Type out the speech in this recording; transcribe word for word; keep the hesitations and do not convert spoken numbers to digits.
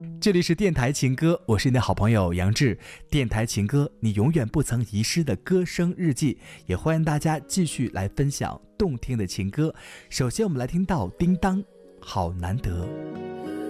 这里是电台情歌，我是你的好朋友杨志。电台情歌，你永远不曾遗失的歌声日记，也欢迎大家继续来分享动听的情歌。首先我们来听到叮当，好难得。